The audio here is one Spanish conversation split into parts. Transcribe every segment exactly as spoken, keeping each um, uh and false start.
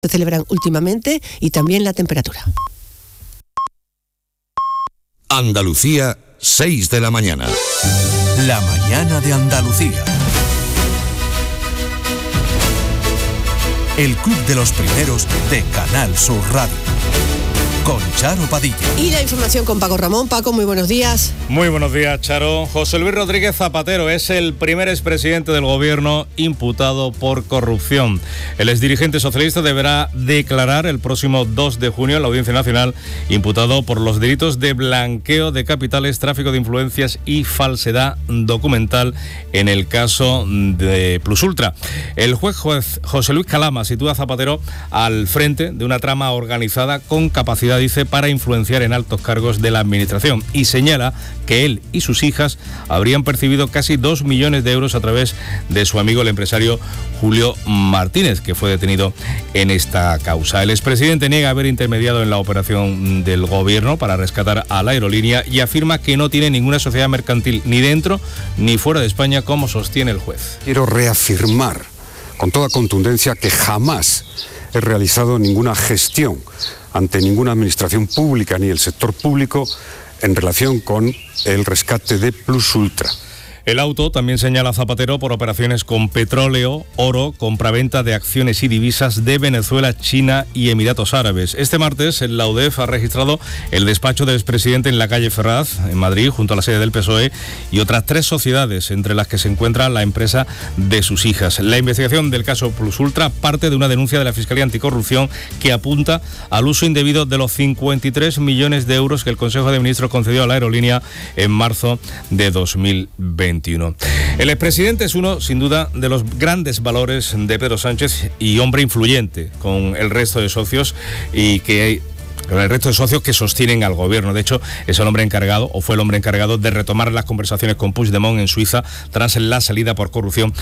se celebran últimamente y también la temperatura. Andalucía, seis de la mañana. La mañana de Andalucía. El Club de los Primeros de Canal Sur Radio. Con Charo Padilla. Y la información con Paco Ramón. Paco, muy buenos días. Muy buenos días, Charo. José Luis Rodríguez Zapatero es el primer expresidente del gobierno imputado por corrupción. El exdirigente socialista deberá declarar el próximo dos de junio en la Audiencia Nacional, imputado por los delitos de blanqueo de capitales, tráfico de influencias y falsedad documental en el caso de Plus Ultra. El juez, juez José Luis Calama sitúa a Zapatero al frente de una trama organizada con capacidad, dice, para influenciar en altos cargos de la administración, y señala que él y sus hijas habrían percibido casi dos millones de euros a través de su amigo el empresario Julio Martínez, que fue detenido en esta causa. El expresidente niega haber intermediado en la operación del gobierno para rescatar a la aerolínea y afirma que no tiene ninguna sociedad mercantil ni dentro ni fuera de España, como sostiene el juez. Quiero reafirmar con toda contundencia que jamás he realizado ninguna gestión ante ninguna administración pública ni el sector público en relación con el rescate de Plus Ultra. El auto también señala a Zapatero por operaciones con petróleo, oro, compraventa de acciones y divisas de Venezuela, China y Emiratos Árabes. Este martes, la U D E F ha registrado el despacho del expresidente en la calle Ferraz, en Madrid, junto a la sede del P S O E, y otras tres sociedades, entre las que se encuentra la empresa de sus hijas. La investigación del caso Plus Ultra parte de una denuncia de la Fiscalía Anticorrupción que apunta al uso indebido de los cincuenta y tres millones de euros que el Consejo de Ministros concedió a la aerolínea en marzo de dos mil veinte. El expresidente es uno, sin duda, de los grandes valores de Pedro Sánchez y hombre influyente con el resto de socios y que con el resto de socios que sostienen al gobierno. De hecho, es el hombre encargado, o fue el hombre encargado, de retomar las conversaciones con Puigdemont en Suiza tras la salida por corrupción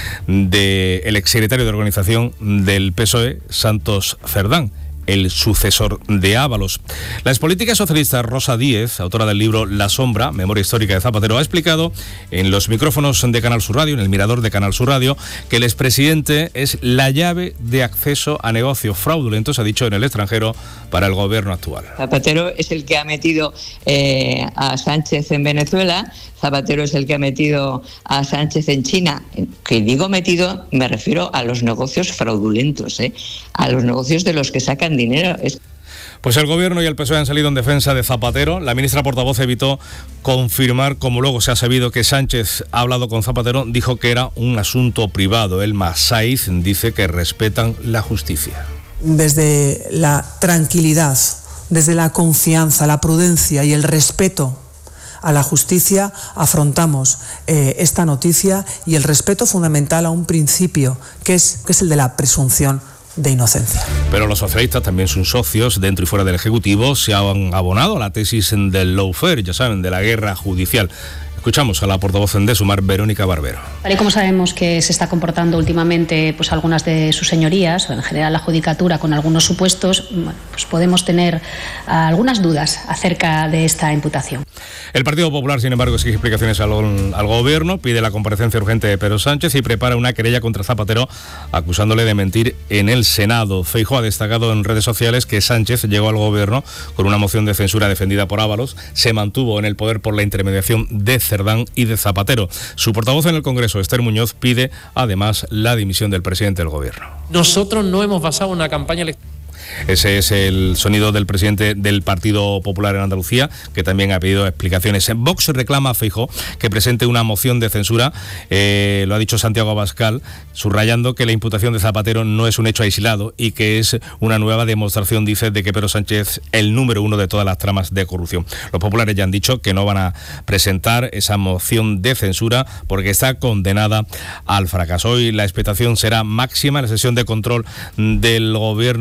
del exsecretario de organización del P S O E, Santos Cerdán, el sucesor de Ábalos. La expolítica socialista Rosa Díez, autora del libro La Sombra, Memoria Histórica de Zapatero, ha explicado en los micrófonos de Canal Sur Radio, en el Mirador de Canal Sur Radio, que el expresidente es la llave de acceso a negocios fraudulentos, ha dicho, en el extranjero para el gobierno actual. Zapatero es el que ha metido eh, a Sánchez en Venezuela, Zapatero es el que ha metido a Sánchez en China. Que digo metido, me refiero a los negocios fraudulentos, ¿eh? a los negocios de los que sacan dinero. Es... Pues el gobierno y el P S O E han salido en defensa de Zapatero. La ministra portavoz evitó confirmar, como luego se ha sabido, que Sánchez ha hablado con Zapatero. Dijo que era un asunto privado. Elma Saiz dice que respetan la justicia. Desde la tranquilidad, desde la confianza, la prudencia y el respeto a la justicia afrontamos eh, esta noticia, y el respeto fundamental a un principio que es, que es el de la presunción de inocencia. Pero los socialistas, también sus socios dentro y fuera del Ejecutivo, se han abonado a la tesis del lawfare, ya saben, de la guerra judicial. Escuchamos a la portavoz de Sumar, Verónica Barbero. Tal y como sabemos que se está comportando últimamente pues algunas de sus señorías, o en general la judicatura, con algunos supuestos, pues podemos tener algunas dudas acerca de esta imputación. El Partido Popular, sin embargo, exige explicaciones al, al gobierno, pide la comparecencia urgente de Pedro Sánchez y prepara una querella contra Zapatero acusándole de mentir en el Senado. Feijóo ha destacado en redes sociales que Sánchez llegó al gobierno con una moción de censura defendida por Ábalos, se mantuvo en el poder por la intermediación de Cerdán y de Zapatero. Su portavoz en el Congreso, Esther Muñoz, pide además la dimisión del presidente del gobierno. Nosotros no hemos basado una campaña electoral. Ese es el sonido del presidente del Partido Popular en Andalucía, que también ha pedido explicaciones. Vox reclama a Feijóo que presente una moción de censura, eh, lo ha dicho Santiago Abascal, subrayando que la imputación de Zapatero no es un hecho aislado y que es una nueva demostración, dice, de que Pedro Sánchez es el número uno de todas las tramas de corrupción. Los populares ya han dicho que no van a presentar esa moción de censura porque está condenada al fracaso. Hoy la expectación será máxima en la sesión de control del gobierno en el Congreso.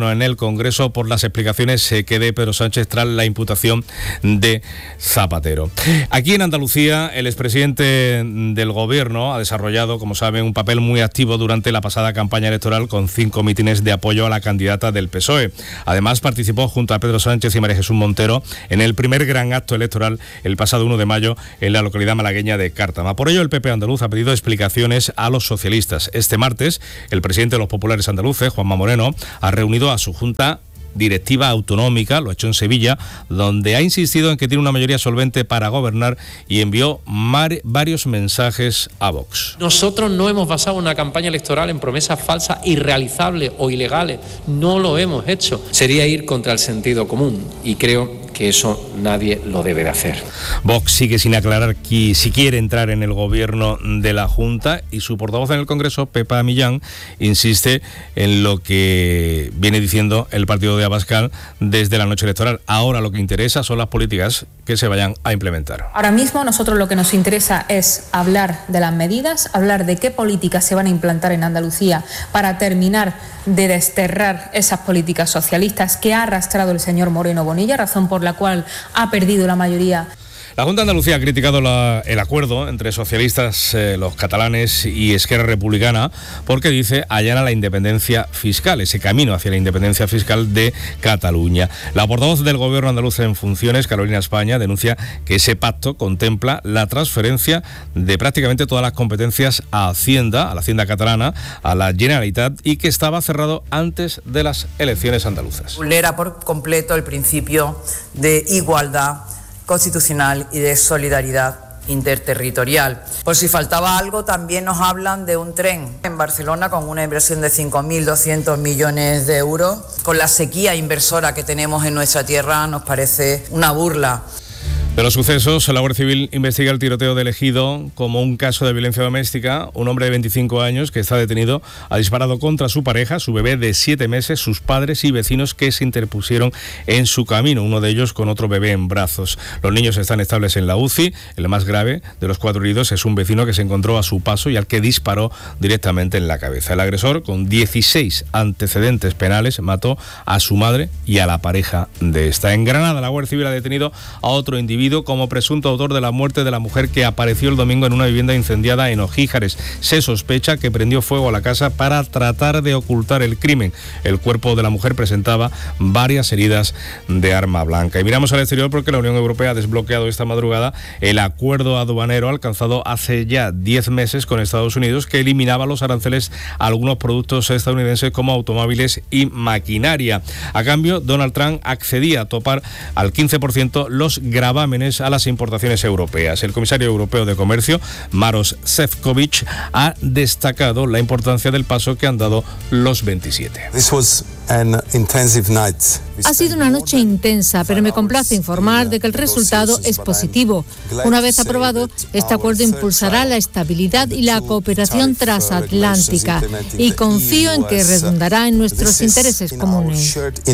Congreso por las explicaciones que dé Pedro Sánchez tras la imputación de Zapatero. Aquí en Andalucía, el expresidente del Gobierno ha desarrollado, como saben, un papel muy activo durante la pasada campaña electoral con cinco mítines de apoyo a la candidata del P S O E. Además, participó junto a Pedro Sánchez y María Jesús Montero en el primer gran acto electoral el pasado uno de mayo en la localidad malagueña de Cártama. Por ello, el P P andaluz ha pedido explicaciones a los socialistas. Este martes, el presidente de los populares andaluces, Juanma Moreno, ha reunido a su junta directiva autonómica, lo ha hecho en Sevilla, donde ha insistido en que tiene una mayoría solvente para gobernar y envió mar- varios mensajes a Vox. Nosotros no hemos basado una campaña electoral en promesas falsas, irrealizables o ilegales. No lo hemos hecho. Sería ir contra el sentido común y creo que eso nadie lo debe de hacer. Vox sigue sin aclarar que, si quiere entrar en el gobierno de la Junta, y su portavoz en el Congreso, Pepa Millán, insiste en lo que viene diciendo el partido de Abascal desde la noche electoral. Ahora lo que interesa son las políticas que se vayan a implementar. Ahora mismo nosotros lo que nos interesa es hablar de las medidas, hablar de qué políticas se van a implantar en Andalucía para terminar de desterrar esas políticas socialistas que ha arrastrado el señor Moreno Bonilla, razón por la cual ha perdido la mayoría. La Junta de Andalucía ha criticado la, el acuerdo entre socialistas, eh, los catalanes y Esquerra Republicana, porque dice allana la independencia fiscal, ese camino hacia la independencia fiscal de Cataluña. La portavoz del Gobierno andaluz en funciones, Carolina España, denuncia que ese pacto contempla la transferencia de prácticamente todas las competencias a Hacienda, a la Hacienda catalana, a la Generalitat, y que estaba cerrado antes de las elecciones andaluzas. Vulnera por completo el principio de igualdad constitucional y de solidaridad interterritorial. Por si faltaba algo, también nos hablan de un tren en Barcelona con una inversión de cinco mil doscientos millones de euros. Con la sequía inversora que tenemos en nuestra tierra, nos parece una burla. De los sucesos, la Guardia Civil investiga el tiroteo de Ejido como un caso de violencia doméstica. Un hombre de veinticinco años que está detenido ha disparado contra su pareja, su bebé de siete meses, sus padres y vecinos que se interpusieron en su camino, uno de ellos con otro bebé en brazos. Los niños están estables en la U C I. El más grave de los cuatro heridos es un vecino que se encontró a su paso y al que disparó directamente en la cabeza. El agresor, con dieciséis antecedentes penales, mató a su madre y a la pareja de esta. En Granada, la Guardia Civil ha detenido a otro individuo como presunto autor de la muerte de la mujer que apareció el domingo en una vivienda incendiada en Ojíjares. Se sospecha que prendió fuego a la casa para tratar de ocultar el crimen. El cuerpo de la mujer presentaba varias heridas de arma blanca. Y miramos al exterior porque la Unión Europea ha desbloqueado esta madrugada el acuerdo aduanero alcanzado hace ya diez meses con Estados Unidos, que eliminaba los aranceles a algunos productos estadounidenses como automóviles y maquinaria. A cambio, Donald Trump accedía a topar al quince por ciento los gravámenes a las importaciones europeas. El comisario europeo de Comercio, Maros Šefčovič, ha destacado la importancia del paso que han dado los veintisiete. Ha sido una noche intensa, pero me complace informar de que el resultado es positivo. Una vez aprobado, este acuerdo impulsará la estabilidad y la cooperación transatlántica y confío en que redundará en nuestros intereses comunes.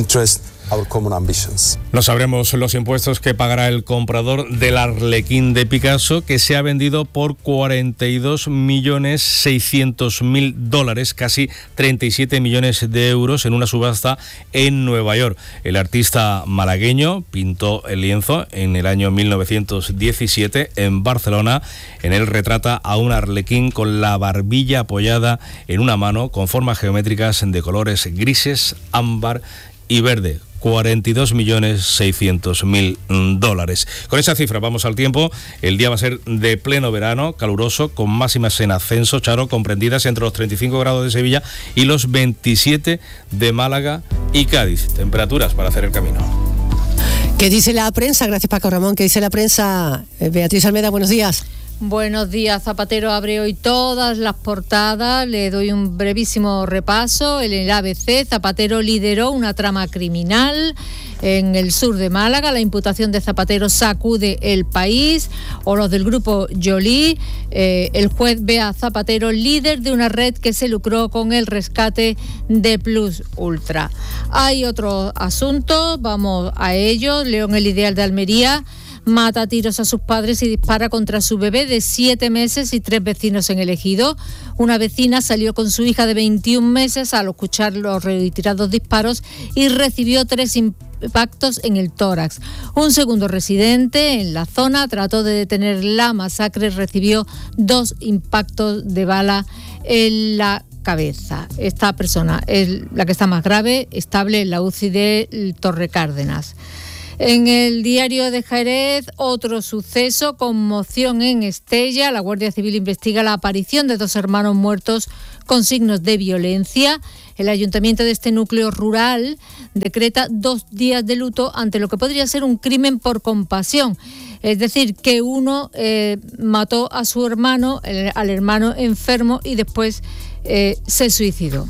No sabremos los impuestos que pagará el comprador del Arlequín de Picasso, que se ha vendido por cuarenta y dos millones seiscientos mil dólares, casi treinta y siete millones de euros, en una subasta en Nueva York. El artista malagueño pintó el lienzo en el año mil novecientos diecisiete en Barcelona. En él retrata a un arlequín con la barbilla apoyada en una mano, con formas geométricas de colores grises, ámbar y verde. cuarenta y dos millones seiscientos mil dólares. Con esa cifra vamos al tiempo. El día va a ser de pleno verano, caluroso, con máximas en ascenso, Charo, comprendidas entre los treinta y cinco grados de Sevilla y los veintisiete de Málaga y Cádiz. Temperaturas para hacer el camino. ¿Qué dice la prensa? Gracias, Paco Ramón. ¿Qué dice la prensa? Beatriz Almeda, buenos días. Buenos días. Zapatero abre hoy todas las portadas. Le doy un brevísimo repaso. En el A B C, Zapatero lideró una trama criminal en el sur de Málaga. La imputación de Zapatero sacude el país. O los del grupo Joly. Eh, el juez ve a Zapatero líder de una red que se lucró con el rescate de Plus Ultra. Hay otro asunto, vamos a ello. Leo en El Ideal de Almería. mata a tiros a sus padres y dispara contra su bebé de siete meses y tres vecinos en el ejido. Una vecina salió con su hija de veintiún meses al escuchar los reiterados disparos y recibió tres impactos en el tórax. Un segundo residente en la zona trató de detener la masacre y recibió dos impactos de bala en la cabeza. Esta persona es la que está más grave, estable en la U C I de Torre Cárdenas. En el diario de Jerez, otro suceso, conmoción en Estella. La Guardia Civil investiga la aparición de dos hermanos muertos con signos de violencia. El ayuntamiento de este núcleo rural decreta dos días de luto ante lo que podría ser un crimen por compasión. Es decir, que uno eh, mató a su hermano, el, al hermano enfermo, y después eh, se suicidó.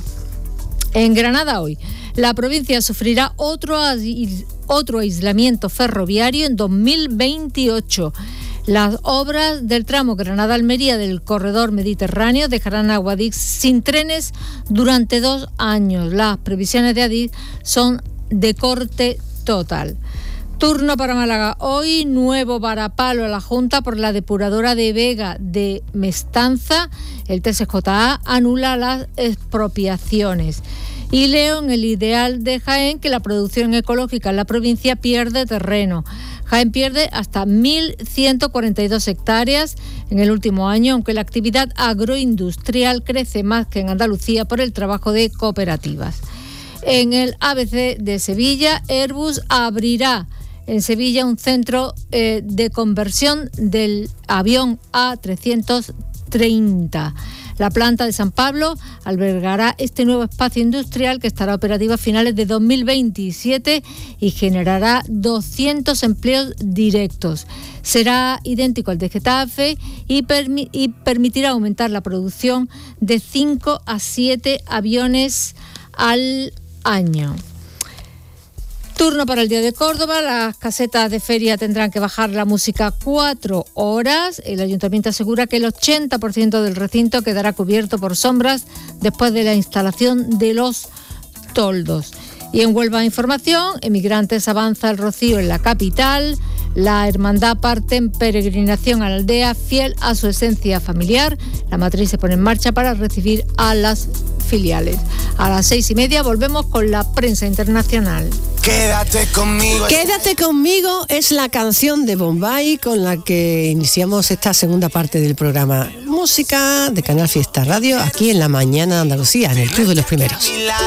En Granada hoy, la provincia sufrirá otro, otro aislamiento ferroviario en dos mil veintiocho. Las obras del tramo Granada-Almería del corredor mediterráneo dejarán a Guadix sin trenes durante dos años. Las previsiones de Adif son de corte total. Turno para Málaga hoy, nuevo varapalo a la Junta por la depuradora de Vega de Mestanza. El T S J A anula las expropiaciones. Y leo en el Ideal de Jaén que la producción ecológica en la provincia pierde terreno. Jaén pierde hasta mil ciento cuarenta y dos hectáreas en el último año, aunque la actividad agroindustrial crece más que en Andalucía por el trabajo de cooperativas. En el A B C de Sevilla, Airbus abrirá en Sevilla un centro eh, de conversión del avión A trescientos treinta. La planta de San Pablo albergará este nuevo espacio industrial que estará operativo a finales de dos mil veintisiete y generará doscientos empleos directos. Será idéntico al de Getafe y, permi- y permitirá aumentar la producción de cinco a siete aviones al año. Turno para el Día de Córdoba. Las casetas de feria tendrán que bajar la música cuatro horas. El ayuntamiento asegura que el ochenta por ciento del recinto quedará cubierto por sombras después de la instalación de los toldos. Y en Huelva Información, Emigrantes avanza el rocío en la capital. La hermandad parte en peregrinación a la aldea, fiel a su esencia familiar. La matriz se pone en marcha para recibir a las filiales. A las seis y media volvemos con la prensa internacional. Quédate conmigo. Quédate conmigo es la canción de Bombay con la que iniciamos esta segunda parte del programa. Música de Canal Fiesta Radio, aquí en la mañana de Andalucía, en el Club de los Primeros.